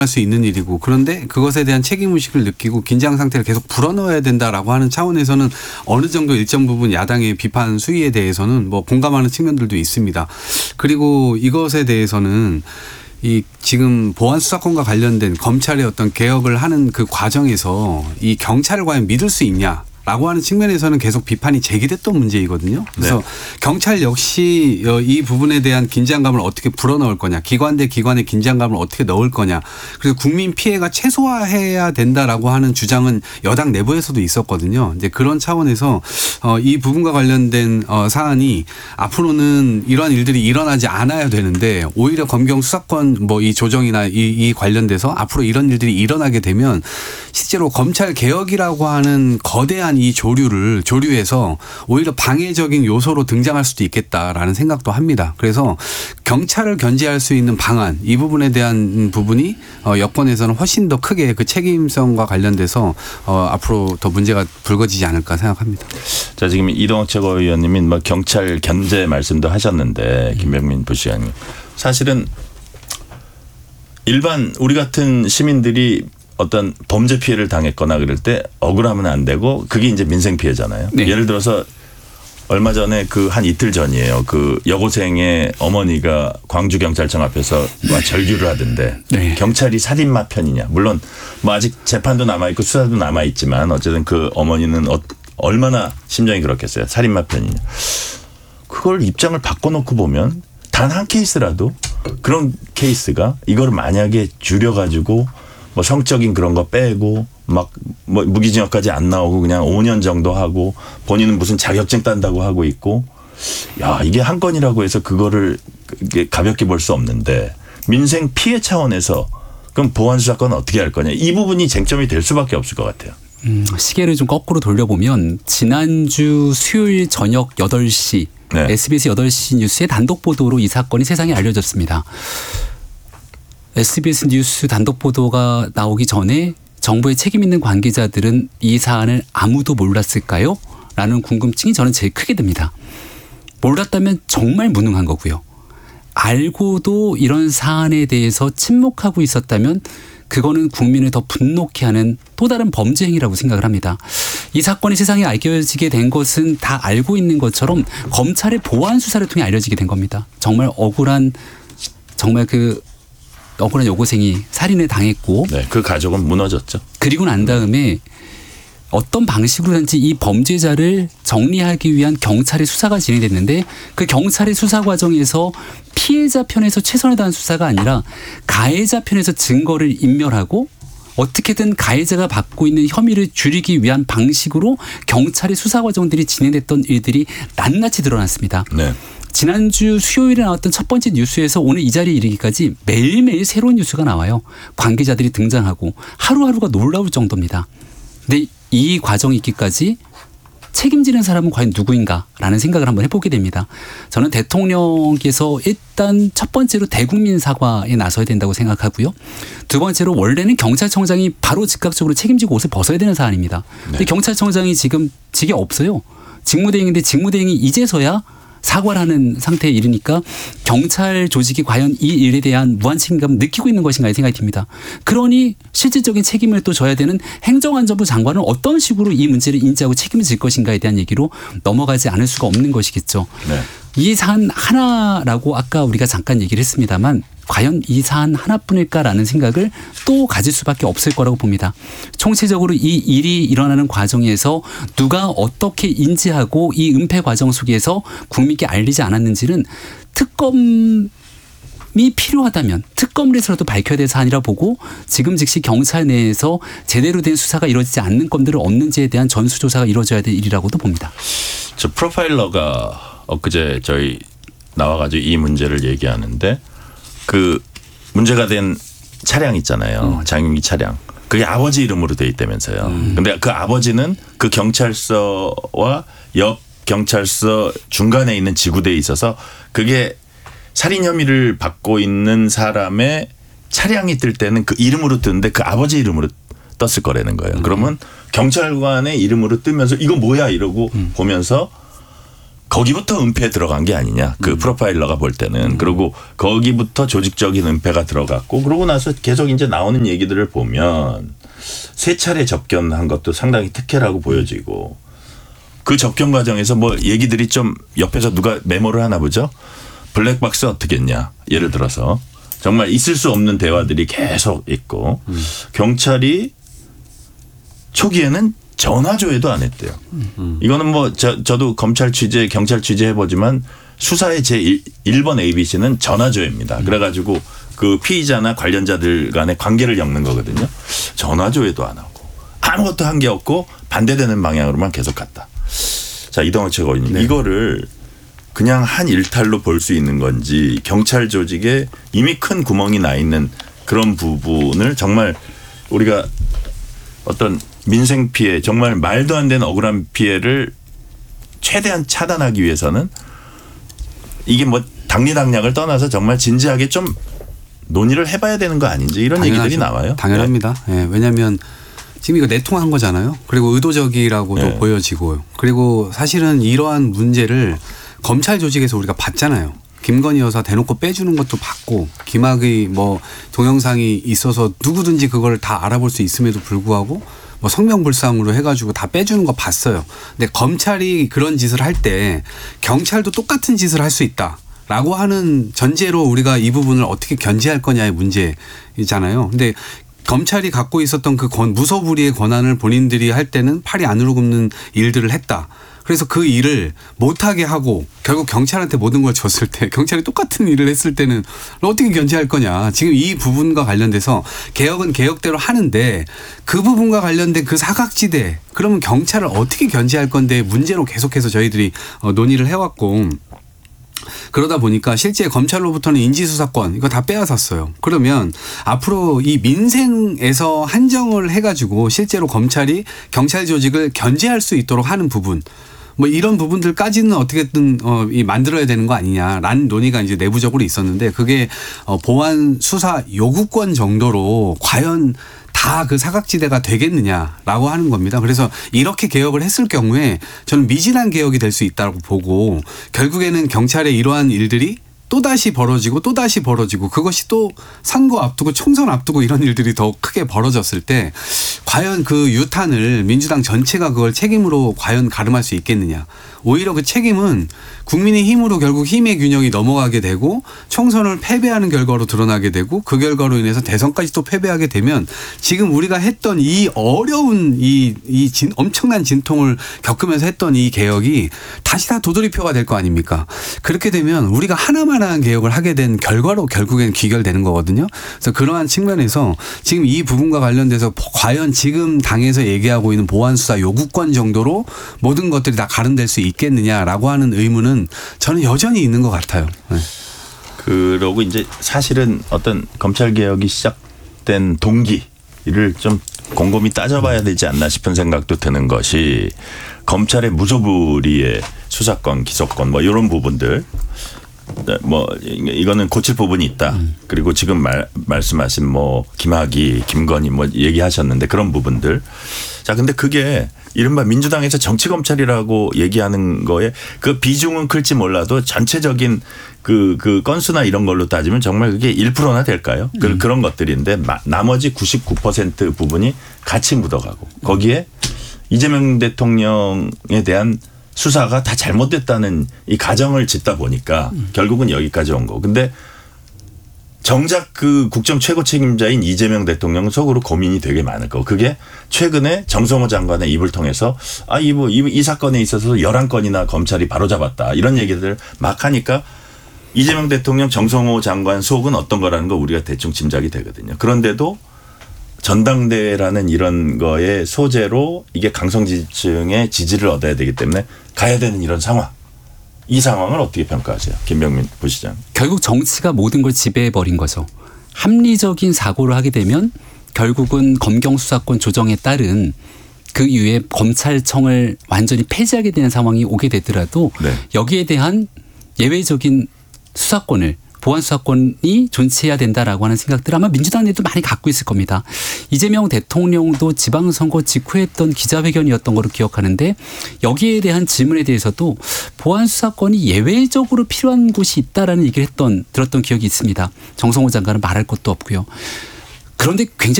할 수 있는 일이고 그런데 그것에 대한 책임의식을 느끼고 긴장 상태를 계속 불어넣어야 된다라고 하는 차원에서는 어느 정도 일정 부분 야당의 비판 수위에 대해서는 뭐 공감하는 측면들도 있습니다. 그리고 이것에 대해서는 이 지금 보안 수사권과 관련된 검찰의 어떤 개혁을 하는 그 과정에서 이 경찰을 과연 믿을 수 있냐? 라고 하는 측면에서는 계속 비판이 제기됐던 문제이거든요. 그래서 네. 경찰 역시 이 부분에 대한 긴장감을 어떻게 불어넣을 거냐. 기관 대 기관의 긴장감을 어떻게 넣을 거냐. 그래서 국민 피해가 최소화해야 된다라고 하는 주장은 여당 내부에서도 있었거든요. 이제 그런 차원에서 이 부분과 관련된 사안이 앞으로는 이러한 일들이 일어나지 않아야 되는데 오히려 검경 수사권 뭐 이 조정이나 이 관련돼서 앞으로 이런 일들이 일어나게 되면 실제로 검찰 개혁이라고 하는 거대한 이 조류에서 오히려 방해적인 요소로 등장할 수도 있겠다라는 생각도 합니다. 그래서 경찰을 견제할 수 있는 방안 이 부분에 대한 부분이 여권에서는 훨씬 더 크게 그 책임성과 관련돼서 앞으로 더 문제가 불거지지 않을까 생각합니다. 자, 지금 이동학 최고위원님이 뭐 경찰 견제 말씀도 하셨는데 김병민 부시장님 사실은 일반 우리 같은 시민들이 어떤 범죄 피해를 당했거나 그럴 때 억울하면 안 되고 그게 이제 민생 피해잖아요. 네. 예를 들어서 얼마 전에 그 한 이틀 전이에요. 그 여고생의 어머니가 광주경찰청 앞에서 절규를 하던데 네. 경찰이 살인마 편이냐. 물론 뭐 아직 재판도 남아있고 수사도 남아있지만 어쨌든 그 어머니는 얼마나 심정이 그렇겠어요. 살인마 편이냐. 그걸 입장을 바꿔놓고 보면 단 한 케이스라도 그런 케이스가 이걸 만약에 줄여가지고 뭐 성적인 그런 거 빼고 막 뭐 무기징역까지 안 나오고 그냥 5년 정도 하고 본인은 무슨 자격증 딴다고 하고 있고 야 이게 한 건이라고 해서 그거를 가볍게 볼 수 없는데 민생 피해 차원에서 그럼 보안 수사권은 어떻게 할 거냐 이 부분이 쟁점이 될 수밖에 없을 것 같아요. 시계를 좀 거꾸로 돌려보면 지난주 수요일 저녁 8시 네. SBS 8시 뉴스의 단독 보도로 이 사건이 세상에 알려졌습니다. SBS 뉴스 단독 보도가 나오기 전에 정부의 책임 있는 관계자들은 이 사안을 아무도 몰랐을까요? 라는 궁금증이 저는 제일 크게 듭니다. 몰랐다면 정말 무능한 거고요. 알고도 이런 사안에 대해서 침묵하고 있었다면 그거는 국민을 더 분노케 하는 또 다른 범죄 행위라고 생각을 합니다. 이 사건이 세상에 알려지게 된 것은 다 알고 있는 것처럼 검찰의 보안 수사를 통해 알려지게 된 겁니다. 정말 억울한 여고생이 살인을 당했고 네, 그 가족은 무너졌죠. 그리고 난 다음에 어떤 방식으로든지 이 범죄자를 정리하기 위한 경찰의 수사가 진행됐는데 그 경찰의 수사 과정에서 피해자 편에서 최선을 다한 수사가 아니라 가해자 편에서 증거를 인멸하고 어떻게든 가해자가 받고 있는 혐의를 줄이기 위한 방식으로 경찰의 수사 과정들이 진행됐던 일들이 낱낱이 드러났습니다. 네. 지난주 수요일에 나왔던 첫 번째 뉴스에서 오늘 이 자리에 이르기까지 매일매일 새로운 뉴스가 나와요. 관계자들이 등장하고 하루하루가 놀라울 정도입니다. 근데 이 과정이 있기까지 책임지는 사람은 과연 누구인가라는 생각을 한번 해보게 됩니다. 저는 대통령께서 일단 첫 번째로 대국민 사과에 나서야 된다고 생각하고요. 두 번째로 원래는 경찰청장이 바로 즉각적으로 책임지고 옷을 벗어야 되는 사안입니다. 근데 네. 경찰청장이 지금 직에 없어요. 직무대행인데 직무대행이 이제서야 사과를 하는 상태에 이르니까 경찰 조직이 과연 이 일에 대한 무한 책임감을 느끼고 있는 것인가 생각이 듭니다. 그러니 실질적인 책임을 또 져야 되는 행정안전부 장관은 어떤 식으로 이 문제를 인지하고 책임을 질 것인가에 대한 얘기로 넘어가지 않을 수가 없는 것이겠죠. 네. 이 사안 하나라고 아까 우리가 잠깐 얘기를 했습니다만 과연 이 사안 하나뿐일까라는 생각을 또 가질 수밖에 없을 거라고 봅니다. 총체적으로 이 일이 일어나는 과정에서 누가 어떻게 인지하고 이 은폐 과정 속에서 국민께 알리지 않았는지는 특검이 필요하다면 특검을 해서라도 밝혀야 될 사안이라 보고 지금 즉시 경찰 내에서 제대로 된 수사가 이루어지지 않는 건들은 없는지에 대한 전수조사가 이루어져야 될 일이라고도 봅니다. 저 프로파일러가 엊그제 저희 나와가지고 이 문제를 얘기하는데 그 문제가 된 차량 있잖아요. 장윤기 차량. 그게 아버지 이름으로 돼 있다면서요. 근데 그 아버지는 그 경찰서와 옆 경찰서 중간에 있는 지구대에 있어서 그게 살인 혐의를 받고 있는 사람의 차량이 뜰 때는 그 이름으로 뜨는데 그 아버지 이름으로 떴을 거라는 거예요. 그러면 경찰관의 이름으로 뜨면서 이거 뭐야 이러고 보면서 거기부터 은폐에 들어간 게 아니냐. 그 프로파일러가 볼 때는. 그리고 거기부터 조직적인 은폐가 들어갔고 그러고 나서 계속 이제 나오는 얘기들을 보면 3차례 접견한 것도 상당히 특혜라고 보여지고 그 접견 과정에서 뭐 얘기들이 좀 옆에서 누가 메모를 하나 보죠. 블랙박스 어떻게 했냐. 예를 들어서 정말 있을 수 없는 대화들이 계속 있고 경찰이 초기에는 전화 조회도 안 했대요. 이거는 뭐 저도 검찰 취재, 경찰 취재 해보지만 수사의 제1번 ABC는 전화 조회입니다. 그래가지고 그 피의자나 관련자들 간의 관계를 엮는 거거든요. 전화 조회도 안 하고 아무것도 한 게 없고 반대되는 방향으로만 계속 갔다. 자, 이동학 최고위원님. 네. 이거를 그냥 한 일탈로 볼 수 있는 건지 경찰 조직에 이미 큰 구멍이 나 있는 그런 부분을 정말 우리가 어떤 민생 피해 정말 말도 안 되는 억울한 피해를 최대한 차단하기 위해서는 이게 뭐 당리당략을 떠나서 정말 진지하게 좀 논의를 해봐야 되는 거 아닌지 이런 당연하죠. 얘기들이 나와요. 당연합니다. 네. 왜냐하면 지금 이거 내통한 거잖아요. 그리고 의도적이라고도 네. 보여지고요. 그리고 사실은 이러한 문제를 검찰 조직에서 우리가 봤잖아요. 김건희 여사 대놓고 빼주는 것도 봤고 김학의 뭐 동영상이 있어서 누구든지 그걸 다 알아볼 수 있음에도 불구하고 뭐 성명불상으로 해가지고 다 빼주는 거 봤어요. 근데 검찰이 그런 짓을 할 때 경찰도 똑같은 짓을 할 수 있다라고 하는 전제로 우리가 이 부분을 어떻게 견제할 거냐의 문제이잖아요. 근데 검찰이 갖고 있었던 그 무소불위의 권한을 본인들이 할 때는 팔이 안으로 굽는 일들을 했다. 그래서 그 일을 못하게 하고 결국 경찰한테 모든 걸 줬을 때 경찰이 똑같은 일을 했을 때는 어떻게 견제할 거냐. 지금 이 부분과 관련돼서 개혁은 개혁대로 하는데 그 부분과 관련된 그 사각지대 그러면 경찰을 어떻게 견제할 건데 문제로 계속해서 저희들이 논의를 해왔고 그러다 보니까 실제 검찰로부터는 인지수사권 이거 다 빼앗았어요. 그러면 앞으로 이 민생에서 한정을 해가지고 실제로 검찰이 경찰 조직을 견제할 수 있도록 하는 부분 뭐 이런 부분들까지는 어떻게든 만들어야 되는 거 아니냐라는 논의가 이제 내부적으로 있었는데 그게 보안 수사 요구권 정도로 과연 다 그 사각지대가 되겠느냐라고 하는 겁니다. 그래서 이렇게 개혁을 했을 경우에 저는 미진한 개혁이 될 수 있다고 보고 결국에는 경찰의 이러한 일들이 또다시 벌어지고 그것이 또 선거 앞두고 총선 앞두고 이런 일들이 더 크게 벌어졌을 때 과연 그 유탄을 민주당 전체가 그걸 책임으로 과연 가름할 수 있겠느냐. 오히려 그 책임은 국민의 힘으로 결국 힘의 균형이 넘어가게 되고 총선을 패배하는 결과로 드러나게 되고 그 결과로 인해서 대선까지 또 패배하게 되면 지금 우리가 했던 이 어려운 엄청난 진통을 겪으면서 했던 이 개혁이 다시 다 도돌이표가 될 거 아닙니까? 그렇게 되면 우리가 하나만한 개혁을 하게 된 결과로 결국엔 귀결되는 거거든요. 그래서 그러한 측면에서 지금 이 부분과 관련돼서 과연 지금 당에서 얘기하고 있는 보안수사 요구권 정도로 모든 것들이 다 가름될 수 있겠느냐라고 하는 의문은 저는 여전히 있는 것 같아요. 네. 그러고 이제 사실은 어떤 검찰 개혁이 시작된 동기를 좀 곰곰이 따져봐야 되지 않나 싶은 생각도 드는 것이 검찰의 무소불위의 수사권, 기소권 뭐 이런 부분들 뭐 이거는 고칠 부분이 있다. 그리고 지금 말씀하신 뭐 김학의, 김건희 뭐 얘기하셨는데 그런 부분들. 자, 근데 그게 이른바 민주당에서 정치검찰이라고 얘기하는 거에 그 비중은 클지 몰라도 전체적인 그 건수나 이런 걸로 따지면 정말 그게 1%나 될까요? 그런 것들인데 나머지 99% 부분이 같이 묻어가고 거기에 이재명 대통령에 대한 수사가 다 잘못됐다는 이 가정을 짓다 보니까 결국은 여기까지 온 거. 근데 정작 그 국정 최고 책임자인 이재명 대통령은 속으로 고민이 되게 많을 거고 그게 최근에 정성호 장관의 입을 통해서 이 사건에 있어서 11건이나 검찰이 바로잡았다. 이런 얘기들을 막 하니까 이재명 대통령 정성호 장관 속은 어떤 거라는 거 우리가 대충 짐작이 되거든요. 그런데도 전당대회라는 이런 거의 소재로 이게 강성 지지층의 지지를 얻어야 되기 때문에 가야 되는 이런 상황. 이 상황을 어떻게 평가하세요? 김병민 부시장. 결국 정치가 모든 걸 지배해버린 거죠. 합리적인 사고를 하게 되면 결국은 검경 수사권 조정에 따른 그 이후에 검찰청을 완전히 폐지하게 되는 상황이 오게 되더라도 네. 여기에 대한 예외적인 수사권을 보안 수사권이 존재해야 된다라고 하는 생각들 아마 민주당 내도 많이 갖고 있을 겁니다. 이재명 대통령도 지방선거 직후에 했던 기자회견이었던 걸로 기억하는데 여기에 대한 질문에 대해서도 보안 수사권이 예외적으로 필요한 곳이 있다라는 얘기를 들었던 기억이 있습니다. 정성호 장관은 말할 것도 없고요. 그런데 굉장히